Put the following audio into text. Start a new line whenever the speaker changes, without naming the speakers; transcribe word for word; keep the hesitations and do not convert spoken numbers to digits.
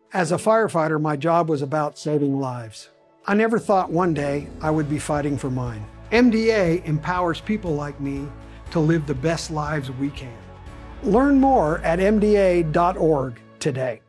As a firefighter, my job was about saving lives. I never thought one day I would be fighting for mine. M D A empowers people like me to live the best lives we can. Learn more at M D A dot org today.